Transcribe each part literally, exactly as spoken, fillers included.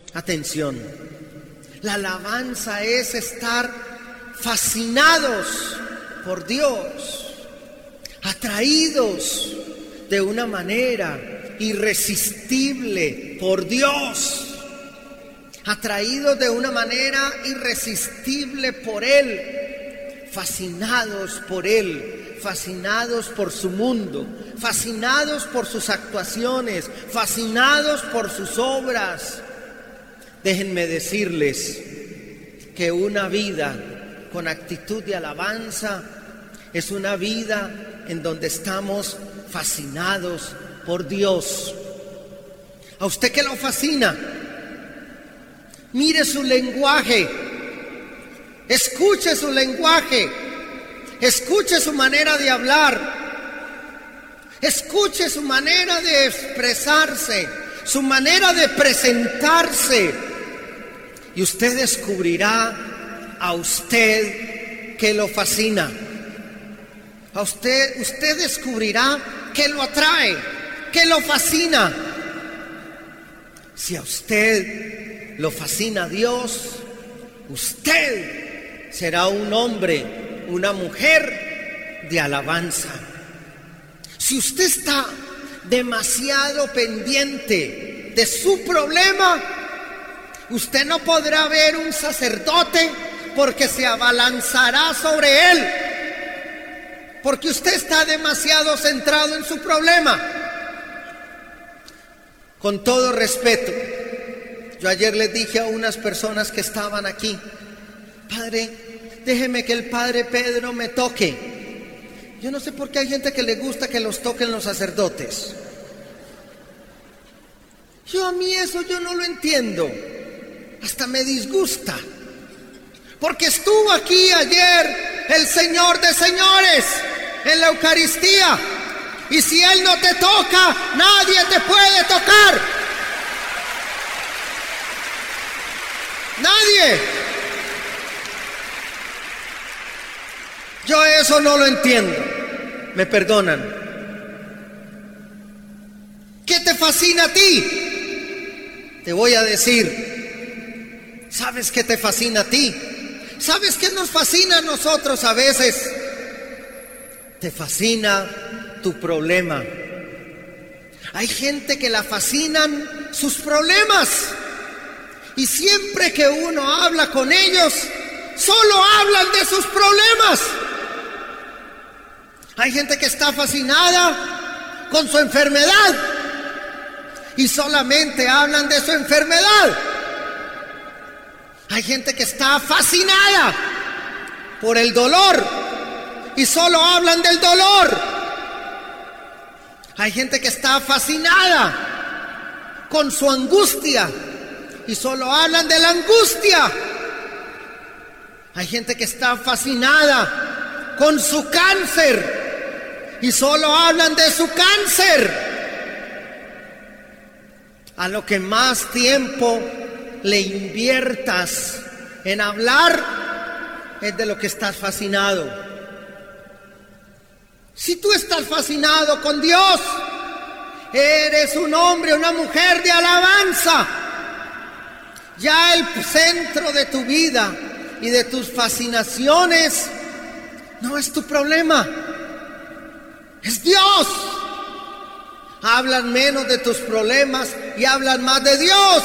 Atención, la alabanza es estar fascinados por Dios, atraídos de una manera irresistible por Dios, atraídos de una manera irresistible por Él, fascinados por Él, fascinados por su mundo, fascinados por sus actuaciones, fascinados por sus obras. Déjenme decirles que una vida con actitud de alabanza es una vida en donde estamos fascinados por Dios. ¿A usted qué lo fascina? Mire su lenguaje, escuche su lenguaje, escuche su manera de hablar, escuche su manera de expresarse, su manera de presentarse, y usted descubrirá a usted que lo fascina. A usted, usted descubrirá que lo atrae, que lo fascina. Si a usted lo fascina Dios, usted será un hombre, una mujer de alabanza. Si usted está demasiado pendiente de su problema, usted no podrá ver un sacerdote porque se abalanzará sobre él, porque usted está demasiado centrado en su problema. Con todo respeto, yo ayer les dije a unas personas que estaban aquí: Padre, déjeme que el Padre Pedro me toque. Yo no sé por qué hay gente que le gusta que los toquen los sacerdotes. Yo a mí eso yo no lo entiendo, hasta me disgusta, porque estuvo aquí ayer el Señor de señores en la Eucaristía, y si Él no te toca, nadie te puede tocar. Nadie. Yo eso no lo entiendo. Me perdonan. ¿Qué te fascina a ti? Te voy a decir. ¿Sabes qué te fascina a ti? ¿Sabes qué nos fascina a nosotros a veces? Te fascina tu problema. Hay gente que la fascinan sus problemas, y siempre que uno habla con ellos, solo hablan de sus problemas. Hay gente que está fascinada con su enfermedad y solamente hablan de su enfermedad. Hay gente que está fascinada por el dolor y solo hablan del dolor. Hay gente que está fascinada con su angustia y solo hablan de la angustia. Hay gente que está fascinada con su cáncer y solo hablan de su cáncer. A lo que más tiempo le inviertas en hablar es de lo que estás fascinado. Si tú estás fascinado con Dios, eres un hombre, una mujer de alabanza. Ya el centro de tu vida y de tus fascinaciones no es tu problema, es Dios. Hablan menos de tus problemas y hablan más de Dios.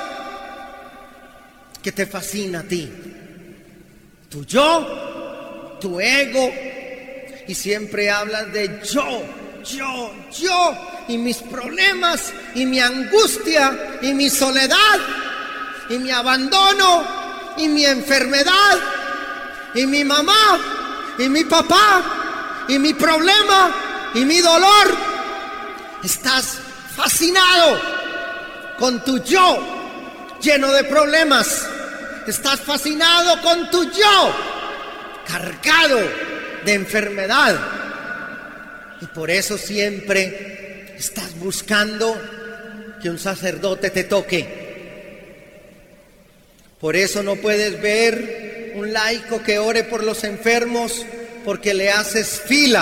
¿Qué te fascina a ti? Tu yo, tu ego, y siempre hablas de yo, yo, yo, y mis problemas, y mi angustia, y mi soledad, y mi abandono, y mi enfermedad, y mi mamá, y mi papá, y mi problema, y mi dolor. Estás fascinado con tu yo lleno de problemas. Estás fascinado con tu yo cargado de enfermedad. Y por eso siempre estás buscando que un sacerdote te toque. Por eso no puedes ver un laico que ore por los enfermos, porque le haces fila.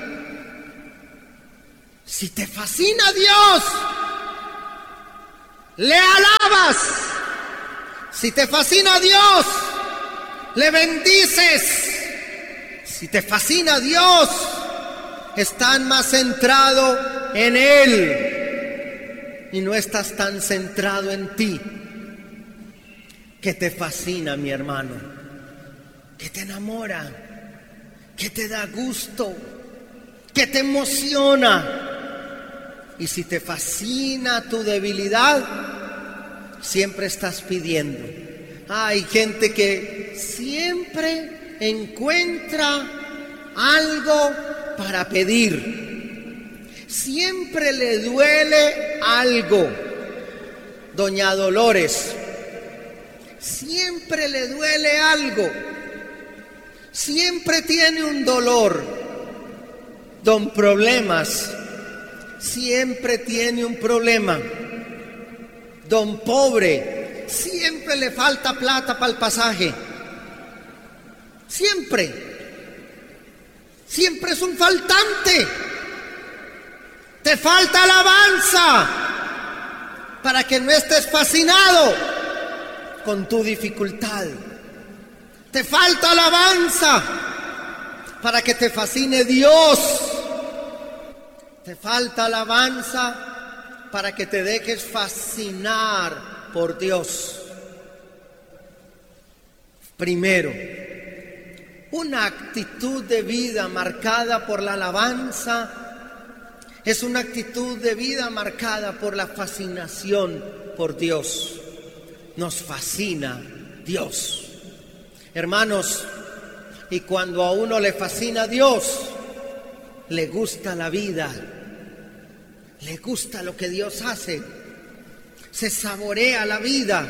Si te fascina Dios, le alabas. Si te fascina Dios, le bendices. Si te fascina Dios, estás más centrado en Él y no estás tan centrado en ti. ¿Qué te fascina, mi hermano? ¿Qué te enamora? ¿Qué te da gusto? ¿Qué te emociona? Y si te fascina tu debilidad, siempre estás pidiendo. Hay gente que siempre encuentra algo para pedir. Siempre le duele algo. Doña Dolores, siempre le duele algo. Siempre tiene un dolor. Don Problemas, siempre tiene un problema. Don Pobre, siempre le falta plata para el pasaje. Siempre. Siempre es un faltante. Te falta alabanza para que no estés fascinado con tu dificultad. Te falta alabanza para que te fascine Dios. Te falta alabanza para que te dejes fascinar por Dios. Primero, una actitud de vida marcada por la alabanza es una actitud de vida marcada por la fascinación por Dios. Nos fascina Dios. Hermanos, y cuando a uno le fascina Dios, le gusta la vida, le gusta lo que Dios hace, se saborea la vida.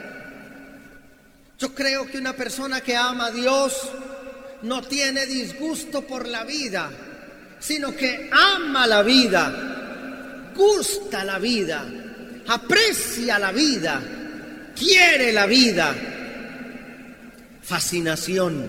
Yo creo que una persona que ama a Dios no tiene disgusto por la vida, sino que ama la vida, gusta la vida, aprecia la vida, quiere la vida. Fascinación.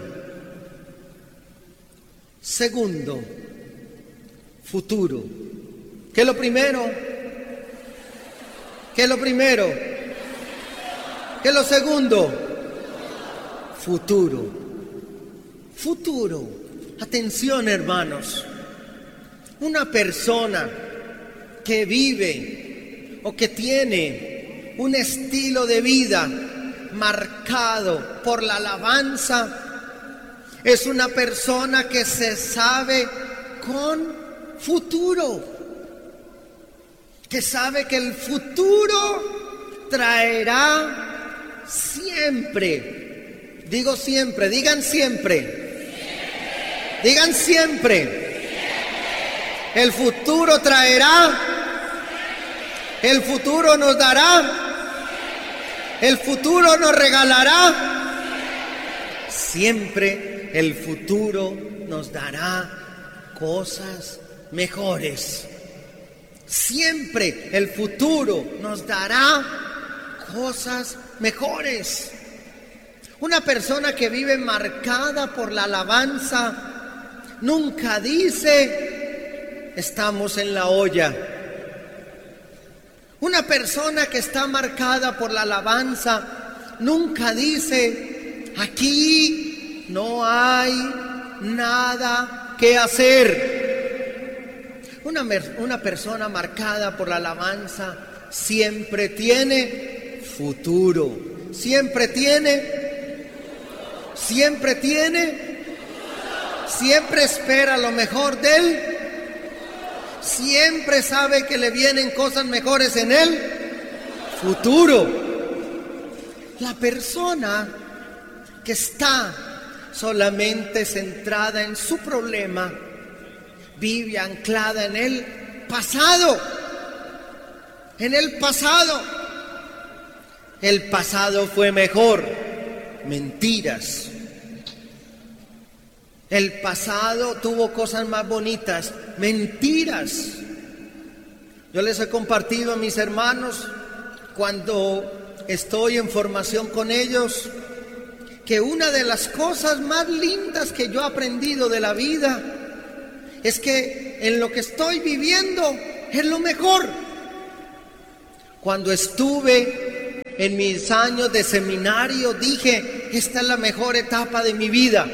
Segundo, futuro. ¿Qué es lo primero? ¿Qué es lo primero? ¿Qué es lo segundo? Futuro. Futuro. Atención, hermanos. Una persona que vive o que tiene un estilo de vida marcado por la alabanza es una persona que se sabe con futuro, que sabe que el futuro traerá siempre, digo siempre, digan siempre, siempre. digan siempre, siempre. El futuro traerá, el futuro nos dará, el futuro nos regalará, siempre el futuro nos dará cosas mejores. Siempre el futuro nos dará cosas mejores. Una persona que vive marcada por la alabanza nunca dice, estamos en la olla. Una persona que está marcada por la alabanza nunca dice, aquí no hay nada que hacer. Una, una persona marcada por la alabanza siempre tiene futuro. Siempre tiene, siempre tiene, siempre espera lo mejor de él. Siempre sabe que le vienen cosas mejores en él. Futuro. La persona que está solamente centrada en su problema vive anclada en el pasado. En el pasado. El pasado fue mejor. Mentiras. El pasado tuvo cosas más bonitas. Mentiras. Yo les he compartido a mis hermanos cuando estoy en formación con ellos que una de las cosas más lindas que yo he aprendido de la vida es que en lo que estoy viviendo es lo mejor. Cuando estuve en mis años de seminario, dije, esta es la mejor etapa de mi vida.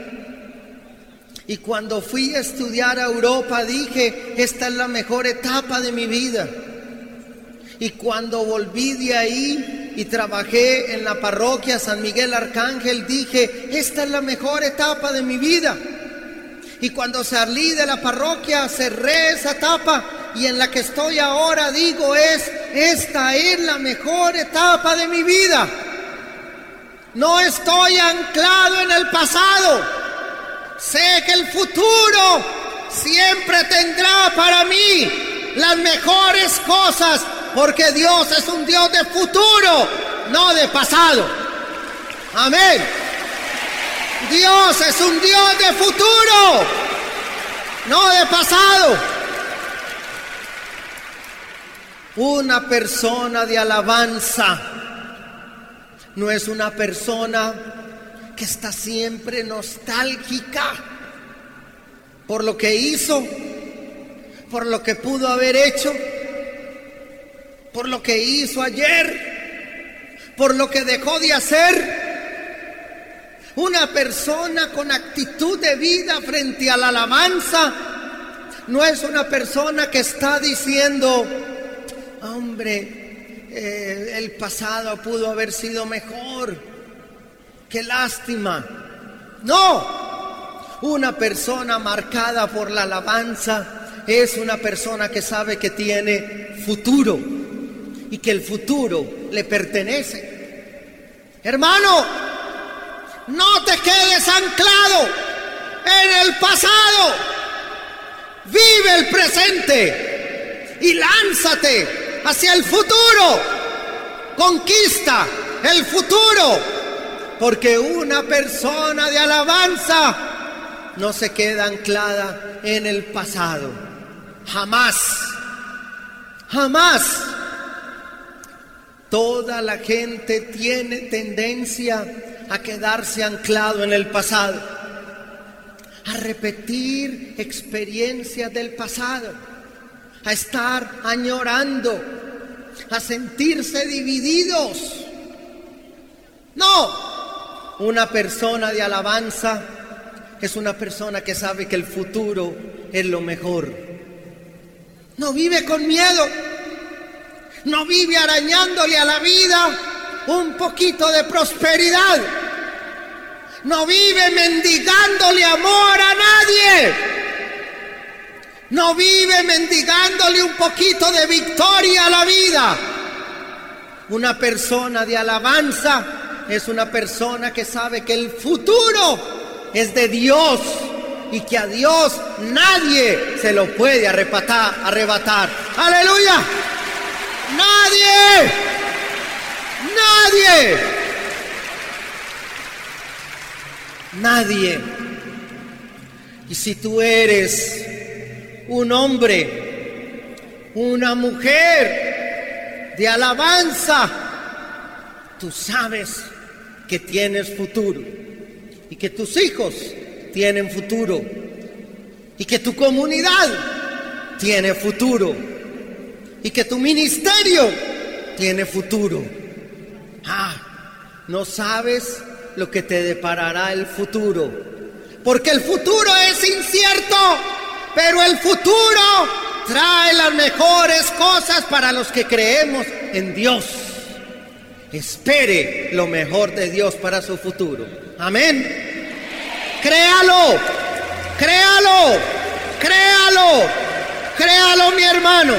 Y cuando fui a estudiar a Europa, dije, esta es la mejor etapa de mi vida. Y cuando volví de ahí y trabajé en la parroquia San Miguel Arcángel, dije, esta es la mejor etapa de mi vida. Y cuando salí de la parroquia, cerré esa etapa, y en la que estoy ahora digo, es, esta es la mejor etapa de mi vida. No estoy anclado en el pasado. Sé que el futuro siempre tendrá para mí las mejores cosas, porque Dios es un Dios de futuro, no de pasado. Amén. Dios es un Dios de futuro, no de pasado. Una persona de alabanza no es una persona que está siempre nostálgica por lo que hizo, por lo que pudo haber hecho, por lo que hizo ayer, por lo que dejó de hacer. Una persona con actitud de vida frente a la alabanza no es una persona que está diciendo, hombre, eh, el pasado pudo haber sido mejor, qué lástima. No, una persona marcada por la alabanza es una persona que sabe que tiene futuro y que el futuro le pertenece. Hermano, no te quedes anclado en el pasado. Vive el presente y lánzate hacia el futuro. Conquista el futuro, porque una persona de alabanza no se queda anclada en el pasado. Jamás, jamás. Toda la gente tiene tendencia a quedarse anclado en el pasado, a repetir experiencias del pasado, a estar añorando, a sentirse divididos. No, una persona de alabanza es una persona que sabe que el futuro es lo mejor. No vive con miedo, no vive arañándole a la vida un poquito de prosperidad. No vive mendigándole amor a nadie. No vive mendigándole un poquito de victoria a la vida. Una persona de alabanza es una persona que sabe que el futuro es de Dios y que a Dios nadie se lo puede arrebatar. arrebatar. ¡Aleluya! ¡Nadie! Nadie, nadie. Y si tú eres un hombre, una mujer de alabanza, tú sabes que tienes futuro y que tus hijos tienen futuro y que tu comunidad tiene futuro y que tu ministerio tiene futuro. Ah, no sabes lo que te deparará el futuro, porque el futuro es incierto, pero el futuro trae las mejores cosas para los que creemos en Dios. Espere lo mejor de Dios para su futuro. Amén. Créalo, créalo, créalo, créalo, mi hermano.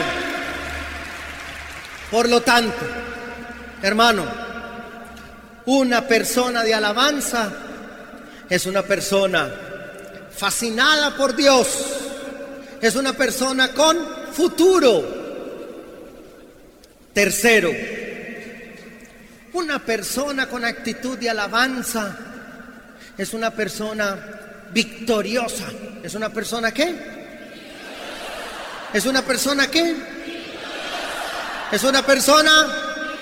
Por lo tanto, hermano, una persona de alabanza es una persona fascinada por Dios, es una persona con futuro. Tercero, una persona con actitud de alabanza es una persona victoriosa. ¿Es una persona qué? ¿Es una persona qué? Es una persona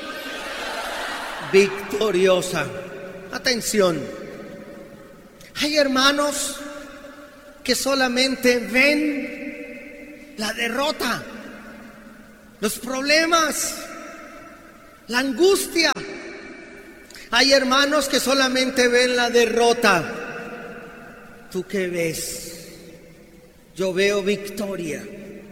victoriosa. Atención, hay hermanos que solamente ven la derrota, los problemas, la angustia. Hay hermanos que solamente ven la derrota. ¿Tú qué ves? Yo veo victoria.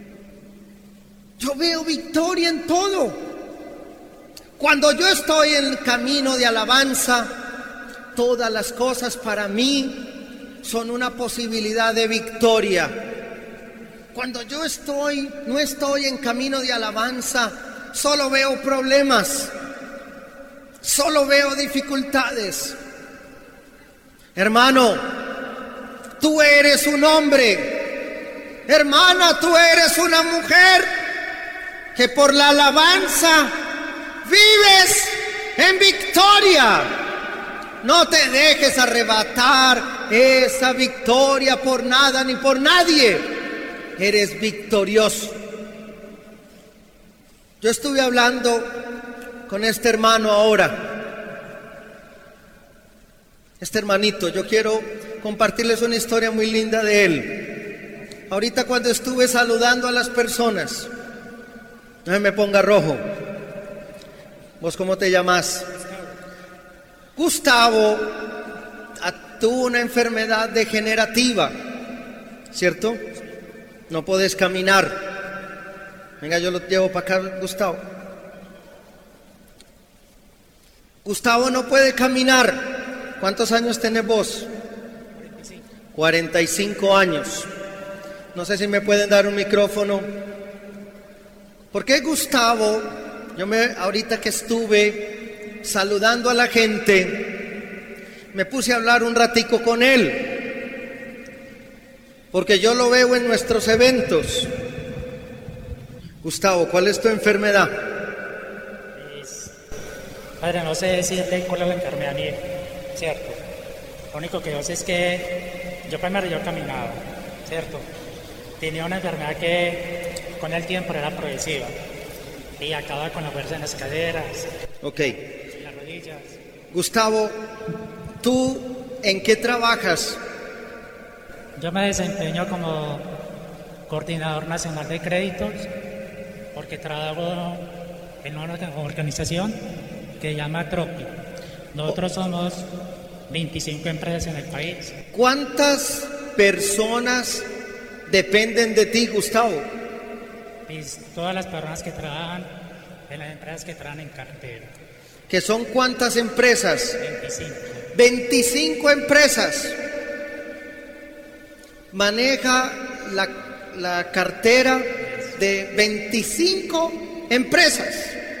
Yo veo victoria en todo. Cuando yo estoy en el camino de alabanza, todas las cosas para mí son una posibilidad de victoria. Cuando yo estoy, no estoy en camino de alabanza, solo veo problemas, solo veo dificultades. Hermano, tú eres un hombre. Hermana, tú eres una mujer que por la alabanza vives en victoria. No te dejes arrebatar esa victoria por nada ni por nadie. Eres victorioso. Yo estuve hablando con este hermano ahora. Este hermanito, yo quiero compartirles una historia muy linda de él. Ahorita cuando estuve saludando a las personas, no se me ponga rojo. ¿Vos cómo te llamas? Gustavo tuvo una enfermedad degenerativa, ¿cierto? No podés caminar. Venga, yo lo llevo para acá, Gustavo. Gustavo no puede caminar. ¿Cuántos años tenés vos? cuarenta y cinco años. No sé si me pueden dar un micrófono. ¿Por qué Gustavo? Yo me, ahorita que estuve saludando a la gente, me puse a hablar un ratico con él, porque yo lo veo en nuestros eventos. Gustavo, ¿cuál es tu enfermedad? Pues, padre, no sé decirte cuál es la enfermedad mía, ¿cierto? Lo único que yo sé es que yo primero yo caminaba, ¿cierto? Tenía una enfermedad que con el tiempo era progresiva y acababa con la fuerza en las caderas, Ok. en las rodillas. Gustavo, ¿tú en qué trabajas? Yo me desempeño como coordinador nacional de créditos porque trabajo en una organización que se llama Tropi. Nosotros somos veinticinco empresas en el país. ¿Cuántas personas dependen de ti, Gustavo? Pues, todas las personas que trabajan en las empresas que trabajan en cartera. ¿Que son cuántas empresas? veinticinco. veinticinco empresas. Maneja la, la cartera de veinticinco empresas.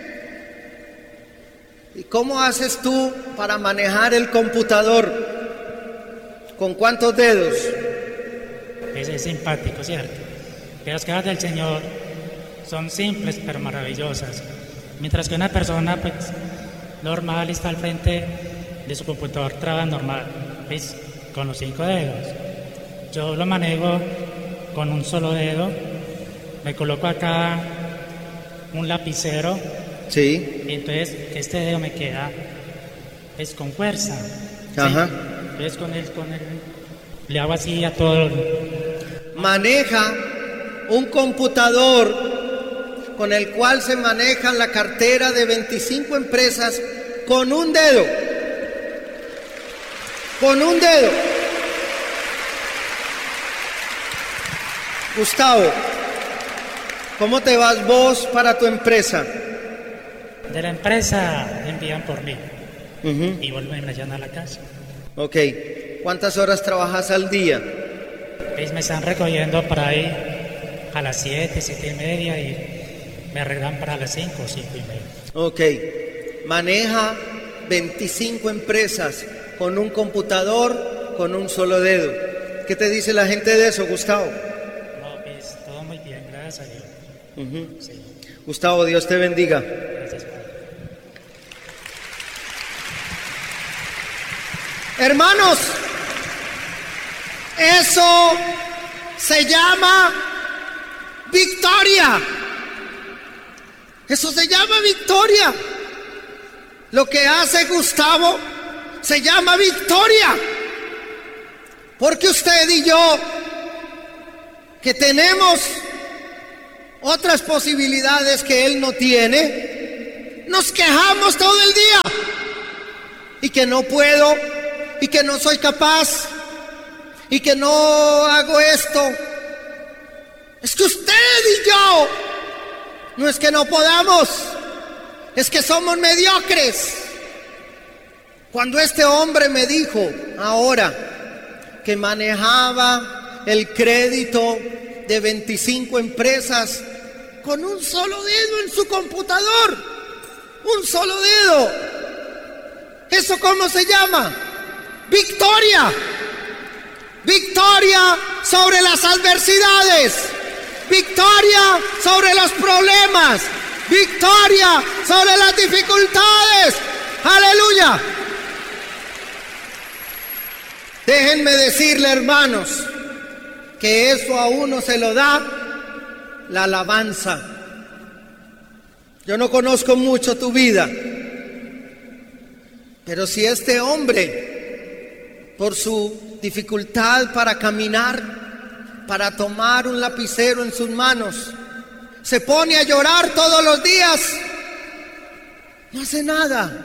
¿Y cómo haces tú para manejar el computador? ¿Con cuántos dedos? Es, es simpático, ¿cierto? Que las cosas del Señor son simples pero maravillosas. Mientras que una persona pues, normal está al frente de su computador, trabaja normal, pues, con los cinco dedos. Yo lo manejo con un solo dedo. Me coloco acá un lapicero. Sí. Y entonces este dedo me queda es con fuerza. Ajá. ¿Sí? Entonces con él, con él le hago así a todo. Maneja un computador con el cual se maneja la cartera de veinticinco empresas con un dedo. Con un dedo. Gustavo, ¿cómo te vas vos para tu empresa? De la empresa envían por mí Uh-huh. y vuelven allá a la casa. Ok. ¿Cuántas horas trabajas al día? Pues me están recogiendo para ahí a las siete, siete y media y me arreglan para las cinco, cinco y media. Ok. Maneja veinticinco empresas con un computador, con un solo dedo. ¿Qué te dice la gente de eso, Gustavo? No, pues todo muy bien, gracias a Dios. Uh-huh. Sí, Gustavo, Dios te bendiga. gracias, Padre. Hermanos, eso se llama victoria. Eso se llama victoria. Lo que hace Gustavo se llama victoria. Porque usted y yo, que tenemos otras posibilidades que él no tiene, nos quejamos todo el día. Y que no puedo, y que no soy capaz, y que no hago esto. Es que usted y yo, no es que no podamos, es que somos mediocres. Cuando este hombre me dijo ahora que manejaba el crédito de veinticinco empresas con un solo dedo en su computador, un solo dedo, ¿eso cómo se llama? Victoria. Victoria sobre las adversidades. Victoria sobre los problemas. Victoria sobre las dificultades. Aleluya. Déjenme decirle, hermanos, que eso a uno se lo da la alabanza. Yo no conozco mucho tu vida, pero si este hombre, por su dificultad para caminar, para tomar un lapicero en sus manos, se pone a llorar todos los días, no hace nada.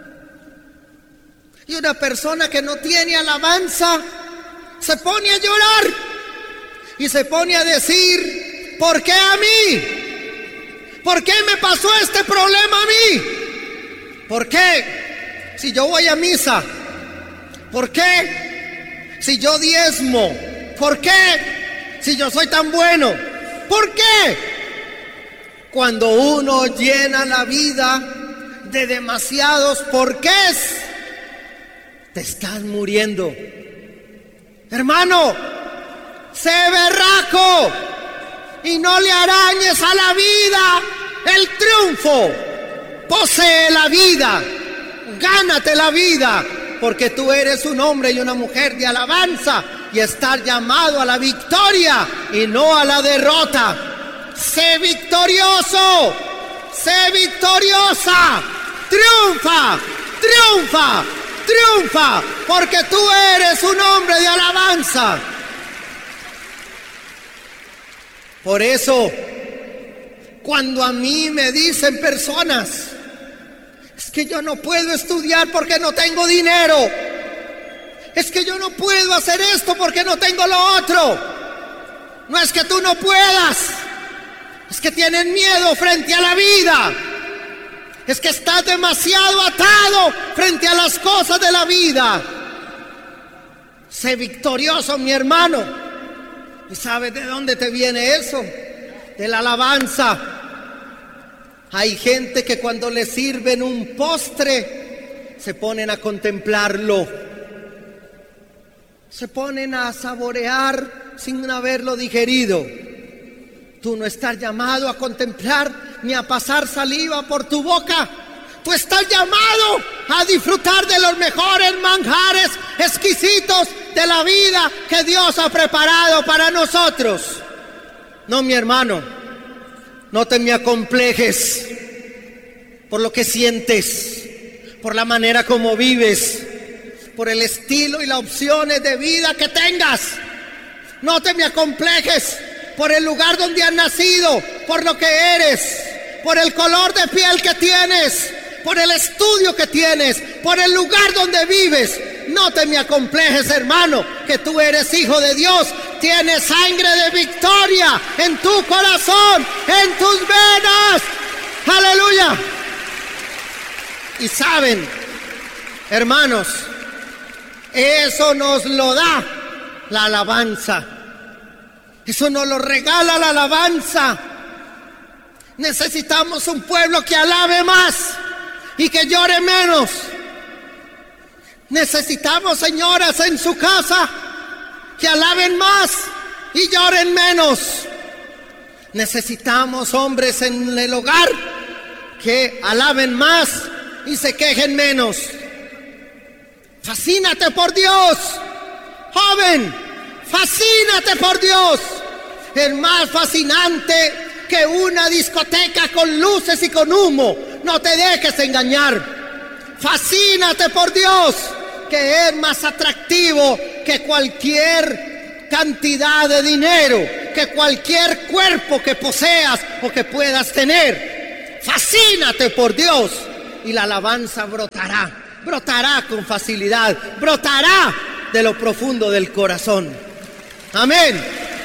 Y una persona que no tiene alabanza se pone a llorar y se pone a decir: ¿por qué a mí? ¿Por qué me pasó este problema a mí? ¿Por qué? Si yo voy a misa. ¿Por qué? Si yo diezmo. ¿Por qué? Si yo soy tan bueno. ¿Por qué? Cuando uno llena la vida de demasiados porqués, te estás muriendo. Hermano, sé berraco y no le arañes a la vida el triunfo. Posee la vida, gánate la vida, porque tú eres un hombre y una mujer de alabanza y estás llamado a la victoria y no a la derrota. Sé victorioso, sé victoriosa, triunfa, triunfa, triunfa, porque tú eres un hombre de alabanza. Por eso, cuando a mí me dicen personas: es que yo no puedo estudiar porque no tengo dinero, es que yo no puedo hacer esto porque no tengo lo otro. No es que tú no puedas, es que tienen miedo frente a la vida. Es que estás demasiado atado frente a las cosas de la vida. Sé victorioso, mi hermano. ¿Y sabes de dónde te viene eso? De la alabanza. Hay gente que cuando le sirven un postre se ponen a contemplarlo. Se ponen a saborear sin haberlo digerido. Tú no estás llamado a contemplar ni a pasar saliva por tu boca. Tú estás llamado a disfrutar de los mejores manjares exquisitos de la vida que Dios ha preparado para nosotros. No, mi hermano, no te me acomplejes por lo que sientes, por la manera como vives, por el estilo y las opciones de vida que tengas. No te me acomplejes por el lugar donde has nacido, por lo que eres, por el color de piel que tienes, por el estudio que tienes, por el lugar donde vives. No te me acomplejes, hermano, que tú eres hijo de Dios. Tienes sangre de victoria en tu corazón, en tus venas. Aleluya. Y saben, hermanos, eso nos lo da la alabanza. Eso nos lo regala la alabanza. Necesitamos un pueblo que alabe más y que llore menos. Necesitamos señoras en su casa que alaben más y lloren menos. Necesitamos hombres en el hogar que alaben más y se quejen menos. Fascínate por Dios, joven, fascínate por Dios. Es más fascinante que una discoteca con luces y con humo. No te dejes engañar. Fascínate por Dios, que es más atractivo que cualquier cantidad de dinero, que cualquier cuerpo que poseas o que puedas tener. fascínate por Dios y la alabanza brotará, brotará con facilidad, brotará de lo profundo del corazón. Amén,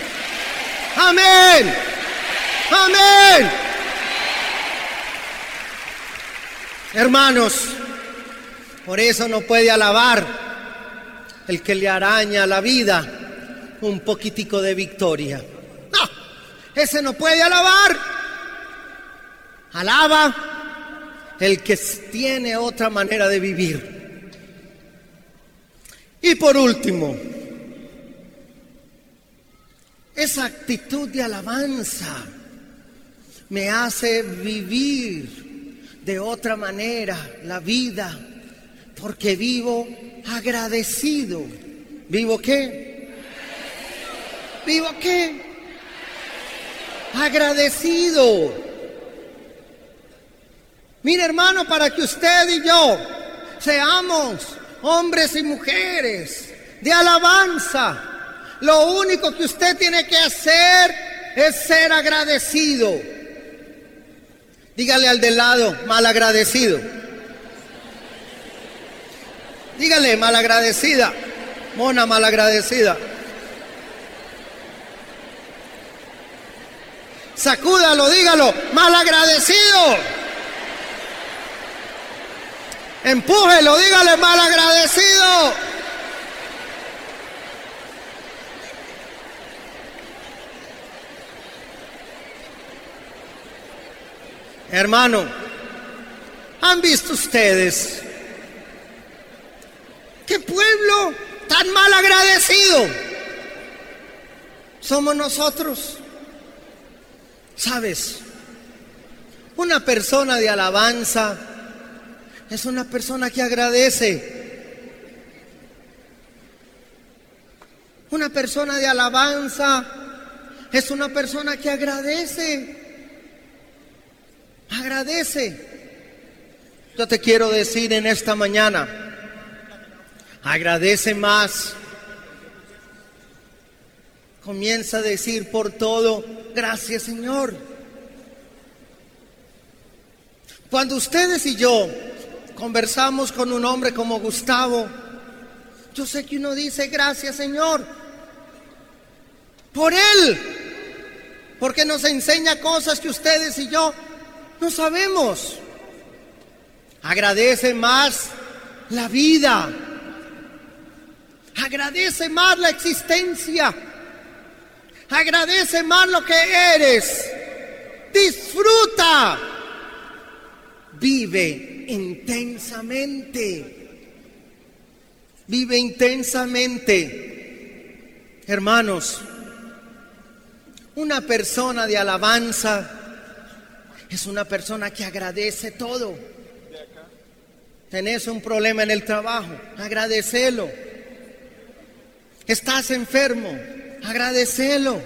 amén, amén. Hermanos, por eso no puede alabar el que le araña la vida un poquitico de victoria. No, ese no puede alabar. Alaba el que tiene otra manera de vivir. Y por último, esa actitud de alabanza me hace vivir de otra manera la vida, porque vivo agradecido. ¿Vivo qué? ¿Vivo qué? Agradecido. Mire, hermano, para que usted y yo seamos hombres y mujeres de alabanza, lo único que usted tiene que hacer es ser agradecido. Dígale al del lado, malagradecido. Dígale, malagradecida. Mona malagradecida. Sacúdalo, dígalo, malagradecido. Empújelo, dígale, malagradecido. Hermano, ¿han visto ustedes qué pueblo tan mal agradecido somos nosotros? ¿Sabes? Una persona de alabanza es una persona que agradece. Una persona de alabanza es una persona que agradece. Agradece. Yo te quiero decir en esta mañana, agradece más. Comienza a decir por todo, gracias Señor. Cuando ustedes y yo conversamos con un hombre como Gustavo, yo sé que uno dice gracias Señor por él, porque nos enseña cosas que ustedes y yo no sabemos. Agradece más la vida, agradece más la existencia, agradece más lo que eres, disfruta, vive intensamente, vive intensamente. Hermanos, una persona de alabanza es una persona que agradece todo. Tenés un problema en el trabajo, agradecelo. Estás enfermo, agradecelo.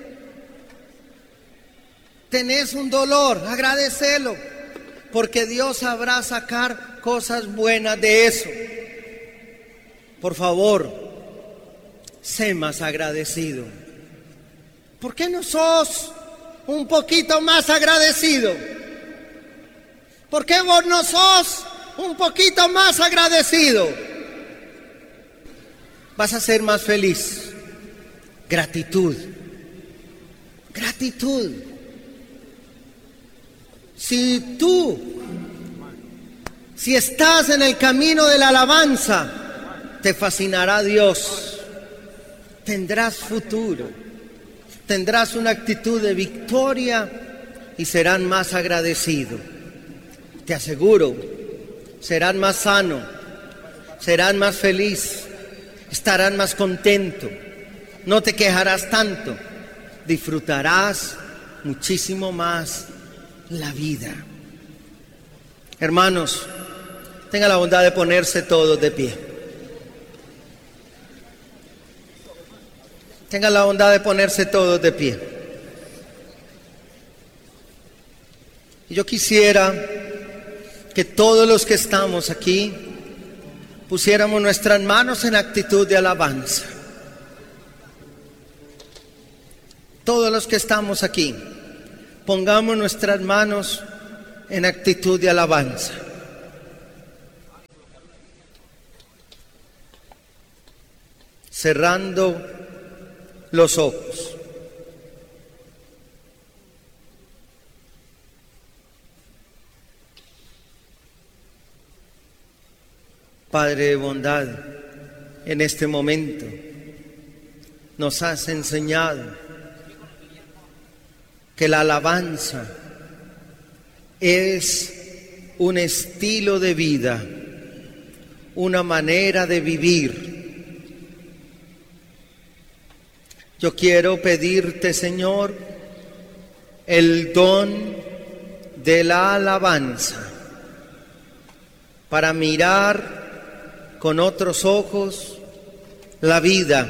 Tenés un dolor, agradecelo, porque Dios sabrá sacar cosas buenas de eso. Por favor, sé más agradecido. ¿Por qué no sos un poquito más agradecido? ¿Por qué vos no sos un poquito más agradecido? Vas a ser más feliz. Gratitud. Gratitud. Si tú, si estás en el camino de la alabanza, te fascinará Dios. Tendrás futuro. Tendrás una actitud de victoria y serán más agradecidos. Te aseguro, serán más sanos, serán más felices, estarán más contentos, no te quejarás tanto, disfrutarás muchísimo más la vida. Hermanos, tengan la bondad de ponerse todos de pie. Tengan la bondad de ponerse todos de pie. Y yo quisiera que todos los que estamos aquí pusiéramos nuestras manos en actitud de alabanza. Todos los que estamos aquí, pongamos nuestras manos en actitud de alabanza. Cerrando los ojos. Padre de bondad, en este momento nos has enseñado que la alabanza es un estilo de vida, una manera de vivir. Yo quiero pedirte, Señor, el don de la alabanza para mirar con otros ojos la vida,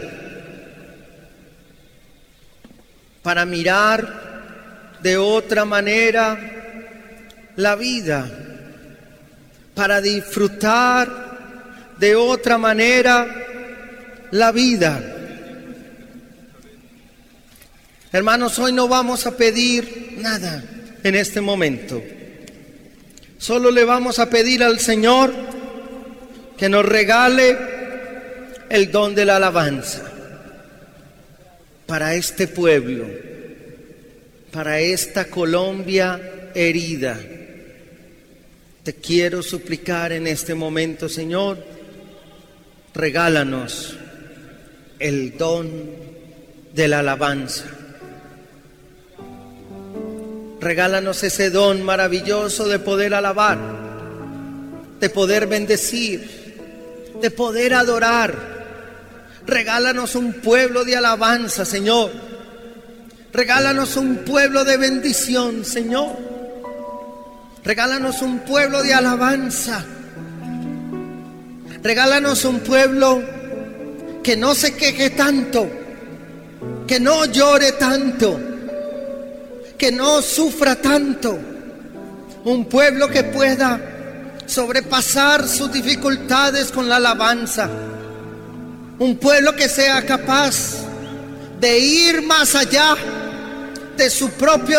para mirar de otra manera la vida, para disfrutar de otra manera la vida. Hermanos, hoy no vamos a pedir nada en este momento. Solo le vamos a pedir al Señor que nos regale el don de la alabanza para este pueblo, para esta Colombia herida. Te quiero suplicar en este momento, Señor, regálanos el don de la alabanza. Regálanos ese don maravilloso de poder alabar, de poder bendecir, de poder adorar. Regálanos un pueblo de alabanza, Señor. Regálanos un pueblo de bendición, Señor. Regálanos un pueblo de alabanza. Regálanos un pueblo que no se queje tanto, que no llore tanto, que no sufra tanto. Un pueblo que pueda sobrepasar sus dificultades con la alabanza. Un pueblo que sea capaz de ir más allá de su propio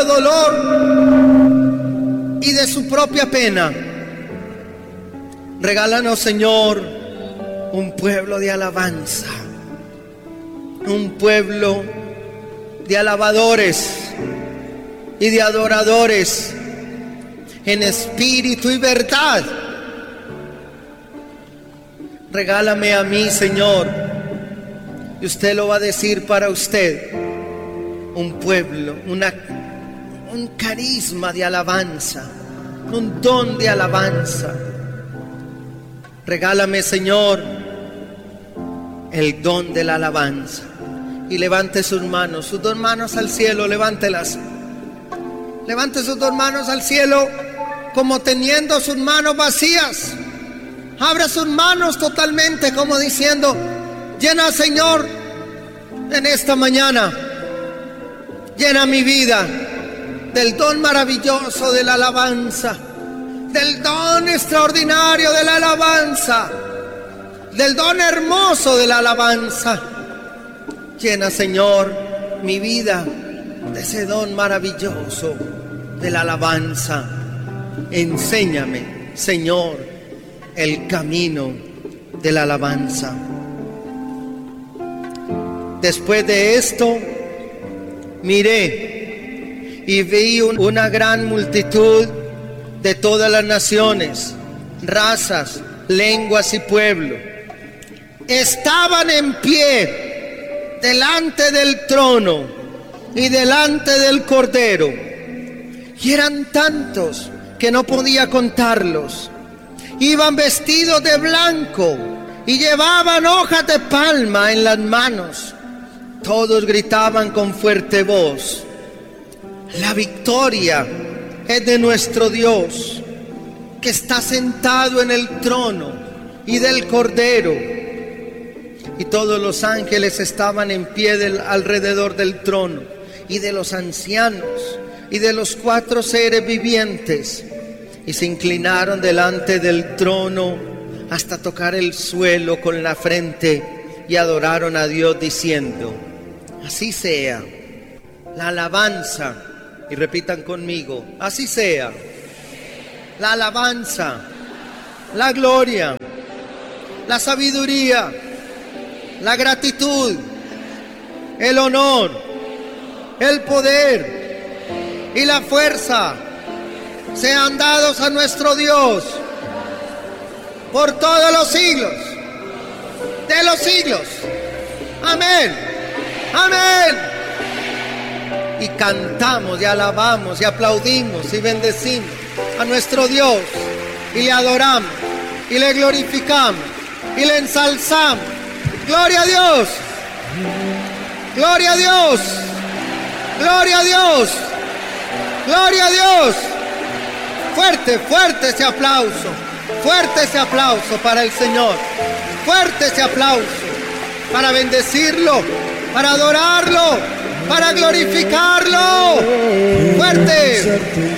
dolor y de su propia pena. Regálanos, Señor, un pueblo de alabanza, un pueblo de alabadores y de adoradores en espíritu y verdad. Regálame a mí, Señor, y usted lo va a decir para usted, un pueblo, una, un carisma de alabanza, un don de alabanza. Regálame, Señor, el don de la alabanza. Y levante sus manos, sus dos manos al cielo, levántelas. Levante sus dos manos al cielo como teniendo sus manos vacías. Abra sus manos totalmente como diciendo: llena, Señor, en esta mañana, llena mi vida del don maravilloso de la alabanza, del don extraordinario de la alabanza, del don hermoso de la alabanza. Llena, Señor, mi vida de ese don maravilloso de la alabanza. Enséñame, Señor, el camino de la alabanza. Después de esto, miré y vi una gran multitud de todas las naciones, razas, lenguas y pueblos. Estaban en pie delante del trono y delante del Cordero, y eran tantos que no podía contarlos. Iban vestidos de blanco y llevaban hojas de palma en las manos. Todos gritaban con fuerte voz: la victoria es de nuestro Dios, que está sentado en el trono y del Cordero. Y todos los ángeles estaban en pie del, alrededor del trono, y de los ancianos y de los cuatro seres vivientes, y se inclinaron delante del trono hasta tocar el suelo con la frente, y adoraron a Dios diciendo: así sea. La alabanza, y repitan conmigo: así sea. la alabanza, la gloria, la sabiduría, la gratitud, el honor, el poder y la fuerza sean dados a nuestro Dios por todos los siglos de los siglos. Amén. Amén. Y cantamos y alabamos y aplaudimos y bendecimos a nuestro Dios y le adoramos y le glorificamos y le ensalzamos. Gloria a Dios. Gloria a Dios. Gloria a Dios. Gloria a Dios. Fuerte, fuerte ese aplauso. Fuerte ese aplauso para el Señor. Fuerte ese aplauso para bendecirlo, para adorarlo, para glorificarlo. Fuerte.